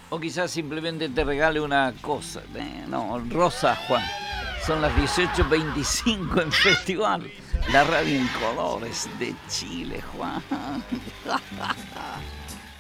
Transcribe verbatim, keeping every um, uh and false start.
O quizás simplemente te regale una cosa. Eh, no, rosa, Juan. Son las dieciocho veinticinco en Festival. La radio en colores de Chile, Juan.